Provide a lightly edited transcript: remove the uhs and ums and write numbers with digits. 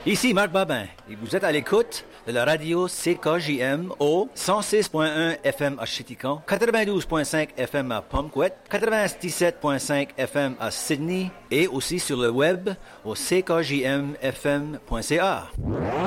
Ici Marc Babin et vous êtes à l'écoute de la radio CKJM au 106.1 FM à Chiticon, 92.5 FM à Pumquet, 97.5 FM à Sydney et aussi sur le web au ckjmfm.ca.